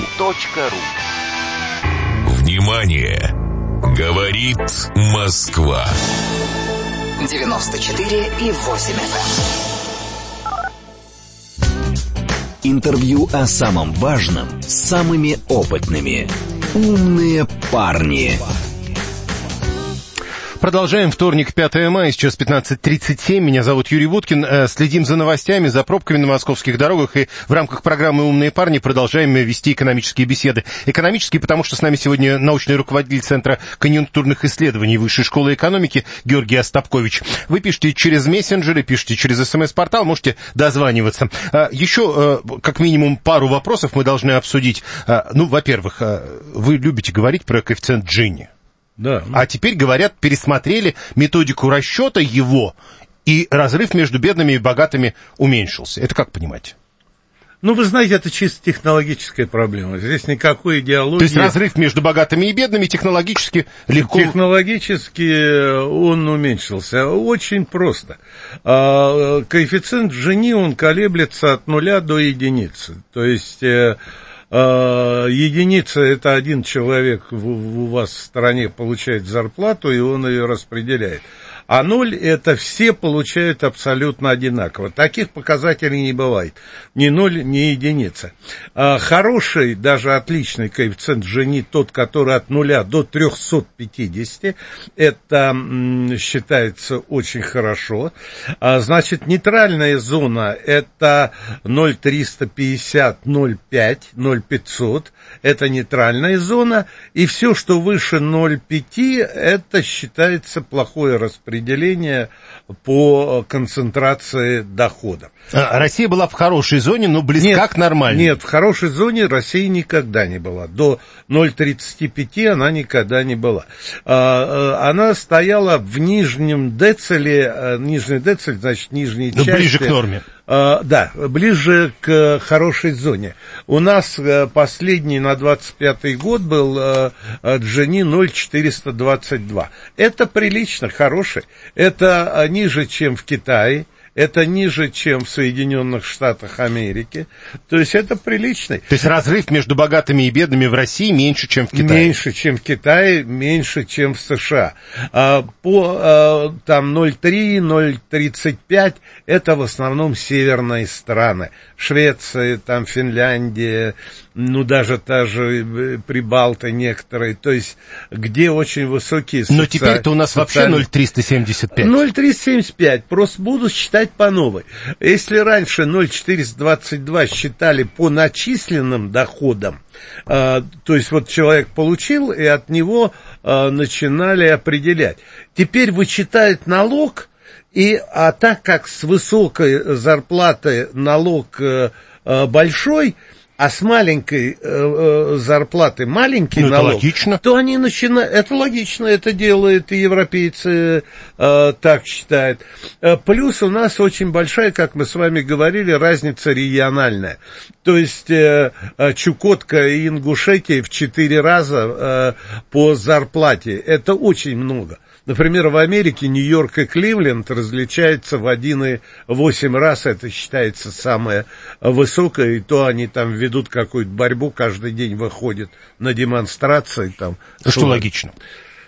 Внимание! Говорит Москва. девяносто четыре и восемь эф эм. Интервью о самом важном с самыми опытными. Умные парни. Продолжаем. Вторник, пятое мая, сейчас пятнадцать тридцать семь. Меня зовут Юрий Буткин. Следим за новостями, за пробками на московских дорогах. И в рамках программы «Умные парни» продолжаем вести экономические беседы. Экономические, потому что с нами сегодня научный руководитель Центра конъюнктурных исследований Высшей школы экономики Георгий Остапкович. Вы пишете через мессенджеры, пишете через СМС-портал, можете дозваниваться. Еще как минимум пару вопросов мы должны обсудить. Ну, во-первых, вы любите говорить про коэффициент Джинни. Да. А теперь, говорят, пересмотрели методику расчета его, и разрыв между бедными и богатыми уменьшился. Это как понимать? Ну, вы знаете, это чисто технологическая проблема. Здесь никакой идеологии... То есть разрыв между богатыми и бедными технологически легко... Технологически он уменьшился. Очень просто. Коэффициент Джини, он колеблется от нуля до единицы. То есть... Единица — это один человек у вас в стране получает зарплату, и он ее распределяет. А ноль — это все получают абсолютно одинаково. Таких показателей не бывает. Ни ноль, ни единица. А хороший, даже отличный коэффициент Джини, тот, который от нуля до трехсот пятидесяти, это м, считается очень хорошо. А, значит, нейтральная зона — это ноль триста пятьдесят, ноль пять, ноль пятьсот. Это нейтральная зона. И все, что выше ноль целых пяти, это считается плохое распределение. Определение по концентрации доходов. А, Россия была в хорошей зоне, но близка нет, к нормальной. Нет, в хорошей зоне Россия никогда не была. До ноль целых тридцати пяти она никогда не была. А, она стояла в нижнем дециле, нижний дециль, значит, нижней части. Ну, ближе к норме. Uh, да, ближе к хорошей зоне. У нас uh, последний на двадцать пятый год был uh, Джини ноль целых четыреста двадцать два. Это прилично, хороший. Это uh, ниже, чем в Китае. Это ниже, чем в Соединенных Штатах Америки. То есть это приличный. То есть разрыв между богатыми и бедными в России меньше, чем в Китае? Меньше, чем в Китае, меньше, чем в США. А, по а, там ноль целых три, ноль целых тридцать пять это в основном северные страны. Швеция, там Финляндия, ну даже та же Прибалты некоторые. То есть где очень высокие социальные... Но теперь-то у нас вообще ноль целых триста семьдесят пять. ноль целых триста семьдесят пять. Просто буду считать по новой. Если раньше ноль целых четыреста двадцать два считали по начисленным доходам, э, то есть вот человек получил, и от него э, начинали определять. Теперь вычитают налог, и, а так как с высокой зарплаты налог э, э, большой, а с маленькой э, э, зарплаты маленький ну, налог, логично. То они начинают... Это логично, это делают и европейцы, э, так считают. Э, плюс у нас очень большая, как мы с вами говорили, разница региональная. То есть э, Чукотка и Ингушетия в четыре раза э, по зарплате. Это очень много. Например, в Америке Нью-Йорк и Кливленд различаются в один целых восемь раз, это считается самое высокое, и то они там ведут какую-то борьбу, каждый день выходят на демонстрации. Там, что чтобы... логично.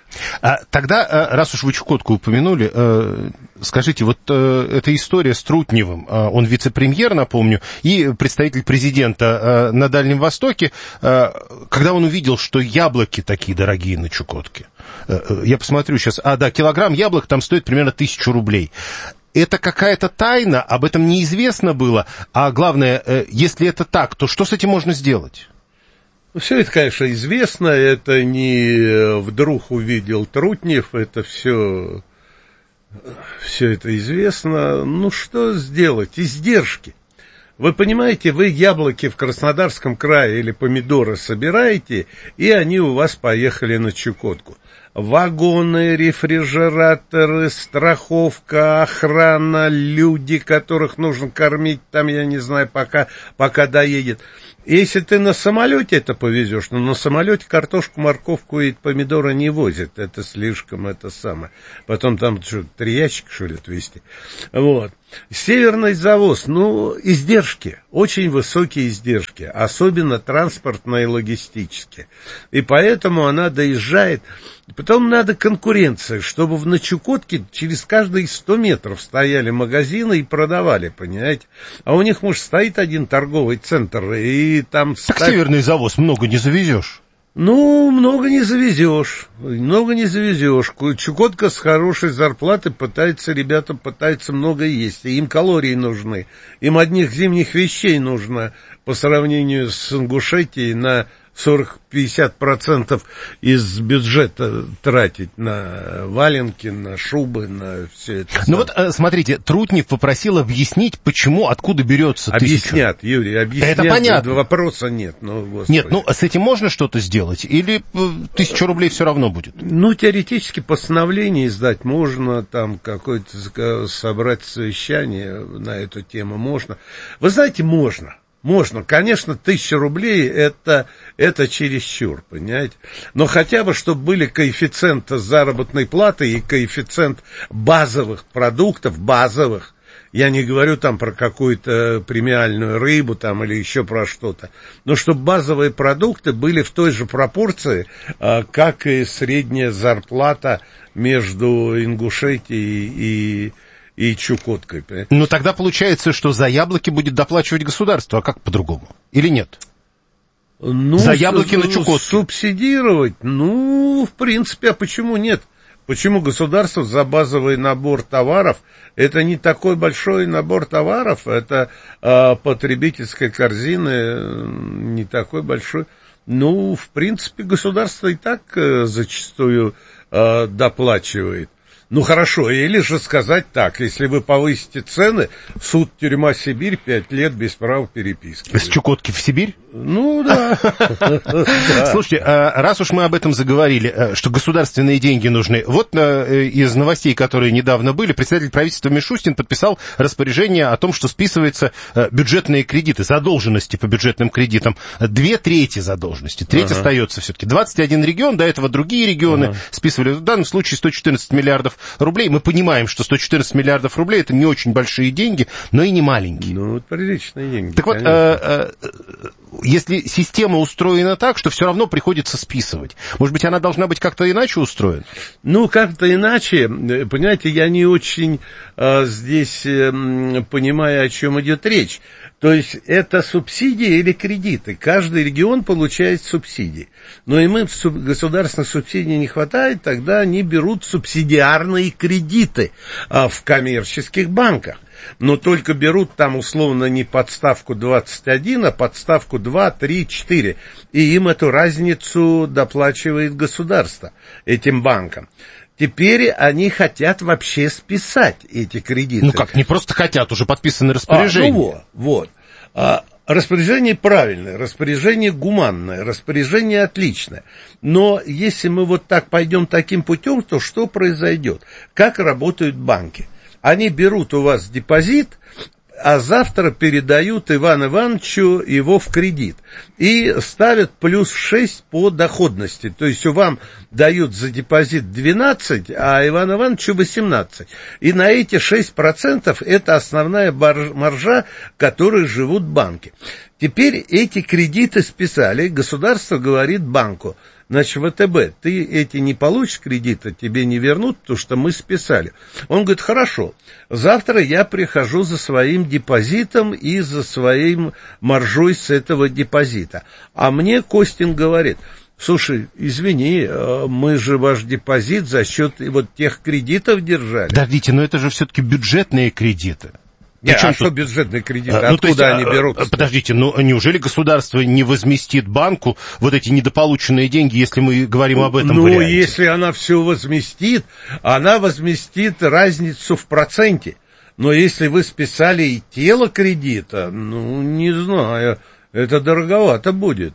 А, тогда, раз уж вы Чукотку упомянули, скажите, вот эта история с Трутневым, он вице-премьер, напомню, и представитель президента на Дальнем Востоке, когда он увидел, что яблоки такие дорогие на Чукотке, я посмотрю сейчас, а, да, килограмм яблок там стоит примерно тысячу рублей. Это какая-то тайна, об этом неизвестно было, а главное, если это так, то что с этим можно сделать? Все это, конечно, известно, это не вдруг увидел Трутнев, это все, все это известно. Ну, что сделать? Издержки. Вы понимаете, вы яблоки в Краснодарском крае или помидоры собираете, и они у вас поехали на Чукотку. Вагоны, рефрижераторы, страховка, охрана, люди, которых нужно кормить, там, я не знаю, пока, пока доедет. Если ты на самолете это повезешь, но на самолете картошку, морковку и помидоры не возят, это слишком, это самое. Потом там что, три ящика, что ли, отвезти. Вот. Северный завоз, ну, издержки, очень высокие издержки, особенно транспортные и логистические. И поэтому она доезжает. Потом надо конкуренция, чтобы в Чукотке через каждые сто метров стояли магазины и продавали, понимаете? А у них, может, стоит один торговый центр, и там... Так ставь... северный завоз много не завезешь. Ну, много не завезешь, много не завезешь. Чукотка с хорошей зарплатой пытается, ребята пытаются много есть, и им калории нужны, им одних зимних вещей нужно по сравнению с Ингушетией на сорок-пятьдесят процентов из бюджета тратить на валенки, на шубы, на все это. Ну вот, смотрите, Трутнев попросил объяснить, почему, откуда берется тысяча. Объяснят, Юрий, объяснят. Это понятно. Вопроса нет. Ну, Господи. Нет, ну, с этим можно что-то сделать? Или тысяча рублей все равно будет? Ну, теоретически постановление издать можно, там какое-то собрать совещание на эту тему можно. Вы знаете, можно. Можно, конечно, тысяча рублей это, это чересчур, понимаете, но хотя бы, чтобы были коэффициенты заработной платы и коэффициент базовых продуктов, базовых, я не говорю там про какую-то премиальную рыбу там или еще про что-то, но чтобы базовые продукты были в той же пропорции, как и средняя зарплата между Ингушетией и... и Чукоткой. Ну, тогда получается, что за яблоки будет доплачивать государство, а как по-другому? Или нет? Ну, за яблоки на Чукотке. Субсидировать? Ну, в принципе, а почему нет? Почему государство за базовый набор товаров, это не такой большой набор товаров, это а, потребительской корзины не такой большой. Ну, в принципе, государство и так а, зачастую а, доплачивает. Ну, хорошо, или же сказать так, если вы повысите цены, суд, тюрьма, Сибирь, пять лет без права переписки. С Чукотки в Сибирь? Ну, да. Слушайте, раз уж мы об этом заговорили, что государственные деньги нужны, вот из новостей, которые недавно были, председатель правительства Мишустин подписал распоряжение о том, что списываются бюджетные кредиты, задолженности по бюджетным кредитам. Две трети задолженности, треть остается все-таки. двадцать один регион, до этого другие регионы списывали. В данном случае сто четырнадцать миллиардов рублей. Мы понимаем, что сто четырнадцать миллиардов рублей это не очень большие деньги, но и не маленькие. Ну, это приличные деньги. Так вот, э, э, если система устроена так, что все равно приходится списывать, может быть, она должна быть как-то иначе устроена? Ну, как-то иначе. Понимаете, я не очень э, здесь э, понимаю, о чем идет речь. То есть, это субсидии или кредиты. Каждый регион получает субсидии. Но им государственных субсидий не хватает, тогда они берут субсидиарные кредиты а, в коммерческих банках. Но только берут там условно не подставку двадцать один, а подставку два, три, четыре. И им эту разницу доплачивает государство, этим банкам. Теперь они хотят вообще списать эти кредиты. Ну как, не просто хотят, уже подписаны распоряжения. А, ну вот, вот. А, распоряжение правильное, распоряжение гуманное, распоряжение отличное. Но если мы вот так пойдем таким путем, то что произойдет? Как работают банки? Они берут у вас депозит, а завтра передают Ивану Ивановичу его в кредит. И ставят плюс шесть по доходности. То есть, вам дают за депозит двенадцать, а Ивану Ивановичу восемнадцать. И на эти шесть процентов это основная маржа, которой живут банки. Теперь эти кредиты списали, государство говорит банку, значит, ВТБ, ты эти не получишь кредиты, тебе не вернут, потому что мы списали. Он говорит, хорошо, завтра я прихожу за своим депозитом и за своим маржой с этого депозита. А мне Костин говорит, слушай, извини, мы же ваш депозит за счет вот тех кредитов держали. Подождите, но это же все-таки бюджетные кредиты. Нет, а что бюджетные кредиты? Откуда ну, то есть, они берутся? Подождите, ну неужели государство не возместит банку вот эти недополученные деньги, если мы говорим об этом ну, варианте? Ну, если она все возместит, она возместит разницу в проценте. Но если вы списали и тело кредита, ну, не знаю, это дороговато будет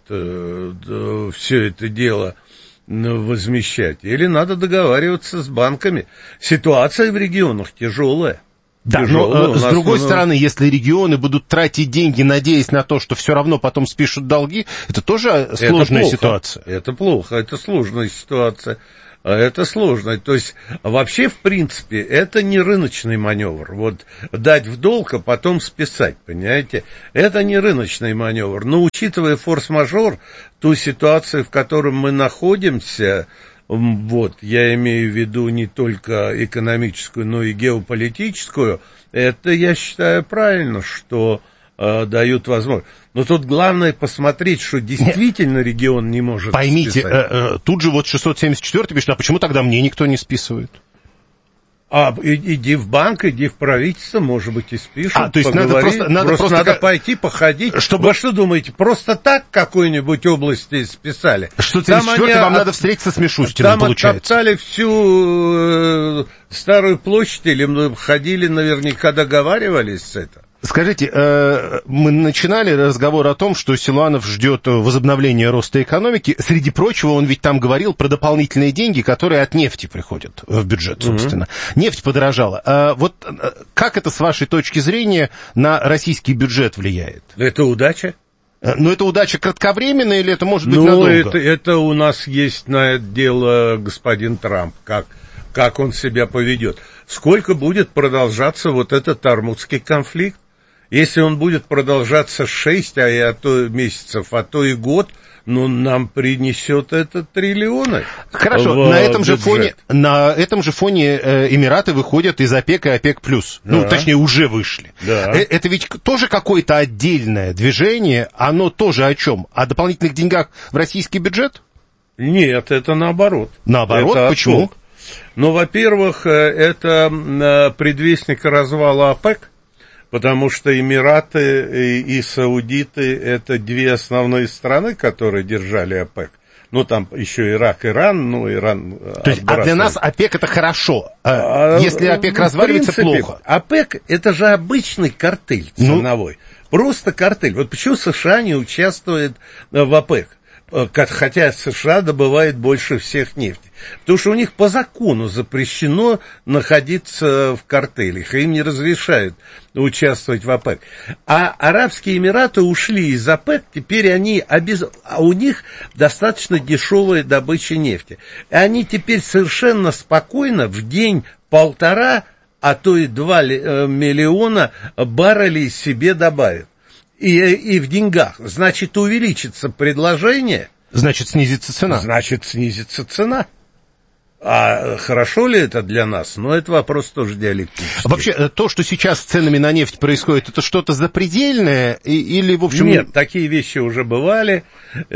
э, все это дело возмещать. Или надо договариваться с банками. Ситуация в регионах тяжелая. Да, но э, с другой ну... стороны, если регионы будут тратить деньги, надеясь на то, что все равно потом спишут долги, это тоже сложная это ситуация. Это плохо, это сложная ситуация. Это сложно. То есть, вообще, в принципе, это не рыночный маневр. Вот дать в долг, а потом списать, понимаете? Это не рыночный маневр. Но, учитывая форс-мажор, ту ситуацию, в которой мы находимся, вот, я имею в виду не только экономическую, но и геополитическую, это, я считаю, правильно, что э, дают возможность. Но тут главное посмотреть, что действительно Нет. регион не может Поймите, списать. Э, э, тут же вот шестьсот семьдесят четвёртый пишет, а почему тогда мне никто не списывает? А, иди в банк, иди в правительство, может быть, и спишут, а, то есть надо просто, надо просто, просто надо как... пойти, походить. Чтобы... Вы что думаете, просто так какой-нибудь области списали? Что тридцать четвёртый вам от... надо встретиться с Мишустиным, там получается. Там оттоптали всю э, Старую площадь, или мы ходили, наверняка договаривались с этим? Скажите, э, мы начинали разговор о том, что Силуанов ждет возобновления роста экономики. Среди прочего, он ведь там говорил про дополнительные деньги, которые от нефти приходят в бюджет, собственно. Mm-hmm. Нефть подорожала. А вот как это, с вашей точки зрения, на российский бюджет влияет? Это удача. Но это удача кратковременная или это может быть ну, надолго? Это, это у нас есть на это дело господин Трамп, как, как он себя поведет. Сколько будет продолжаться вот этот армудский конфликт? Если он будет продолжаться шесть, а, а то месяцев, а то и год, ну, нам принесет это триллионы. Хорошо, на этом же фоне, на этом же фоне э, Эмираты выходят из ОПЕК и ОПЕК+. Да. Ну, точнее, уже вышли. Да. Э, это ведь тоже какое-то отдельное движение, оно тоже о чем? О дополнительных деньгах в российский бюджет? Нет, это наоборот. Наоборот? Это почему? Отток. Ну, во-первых, это предвестник развала ОПЕК. Потому что Эмираты и, и Саудиты – это две основные страны, которые держали ОПЕК. Ну, там еще Ирак, Иран, ну, Иран... То есть, а для нас ОПЕК – это хорошо. А, Если ОПЕК разваливается, принципе, плохо. ОПЕК – это же обычный картель ценовой. Ну, просто картель. Вот почему США не участвует в ОПЕК? Хотя США добывает больше всех нефти. Потому что у них по закону запрещено находиться в картелях, и им не разрешают участвовать в ОПЕК. А Арабские Эмираты ушли из ОПЕК, теперь они обез... а у них достаточно дешевая добыча нефти. И они теперь совершенно спокойно в день полтора, а то и два миллиона баррелей себе добавят. И, и в деньгах. Значит, увеличится предложение. Значит, снизится цена. Значит, снизится цена. А хорошо ли это для нас? Ну, это вопрос тоже диалектический. Вообще, то, что сейчас с ценами на нефть происходит, это что-то запредельное? Или, в общем... Нет, такие вещи уже бывали.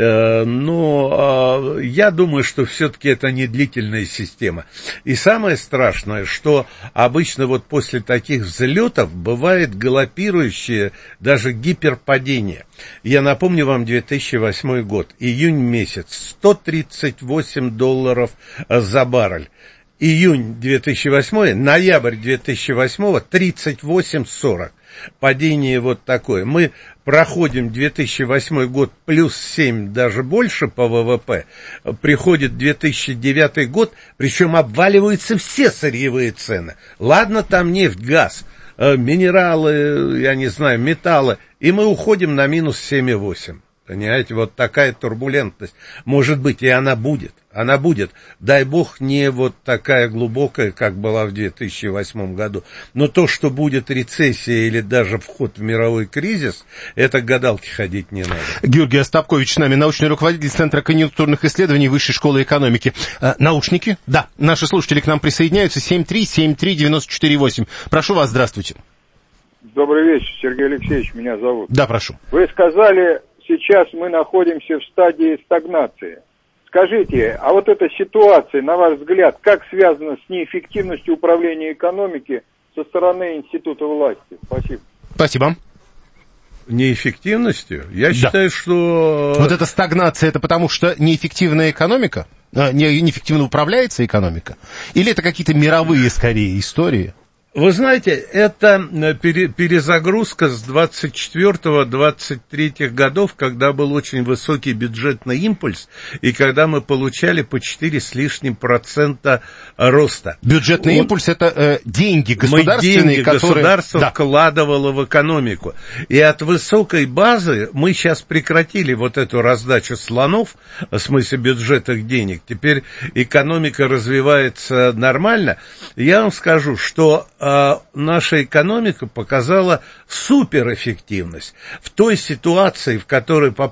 Но я думаю, что все-таки это не длительная система. И самое страшное, что обычно вот после таких взлетов бывает галопирующее даже гиперпадение. Я напомню вам две тысячи восьмой год, июнь месяц, сто тридцать восемь долларов за баррель. Июнь две тысячи восьмой, ноябрь две тысячи восьмого, тридцать восемь сорок. Падение вот такое. Мы проходим две тысячи восьмой год плюс семь, даже больше по ВВП. Приходит две тысячи девятый год, причем обваливаются все сырьевые цены. Ладно, там нефть, газ, минералы, я не знаю, металлы. И мы уходим на минус семь и восемь. Понимаете, вот такая турбулентность. Может быть, и она будет. Она будет. Дай бог, не вот такая глубокая, как была в две тысячи восьмом году. Но то, что будет рецессия или даже вход в мировой кризис, это к гадалке ходить не надо. Георгий Остапкович с нами, научный руководитель Центра конъюнктурных исследований Высшей школы экономики. А, наушники? Да, наши слушатели к нам присоединяются. семь три семь три девять четыре восемь. Прошу вас, здравствуйте. Добрый вечер, Сергей Алексеевич, меня зовут. Да, прошу. Вы сказали, сейчас мы находимся в стадии стагнации. Скажите, а вот эта ситуация, на ваш взгляд, как связана с неэффективностью управления экономики со стороны института власти? Спасибо. Спасибо. Неэффективностью? Я да. считаю, что... Вот эта стагнация, это потому что неэффективная экономика? Не, неэффективно управляется экономика? Или это какие-то мировые, скорее, истории? Вы знаете, это перезагрузка с двадцать четвёртого — двадцать третьего годов, когда был очень высокий бюджетный импульс, и когда мы получали по четыре с лишним процента роста. Бюджетный вот. импульс — это э, деньги государственные, мы деньги которые... государство да. вкладывало в экономику. И от высокой базы мы сейчас прекратили вот эту раздачу слонов, в смысле бюджетных денег. Теперь экономика развивается нормально. Я вам скажу, что а наша экономика показала суперэффективность. В той ситуации, в которой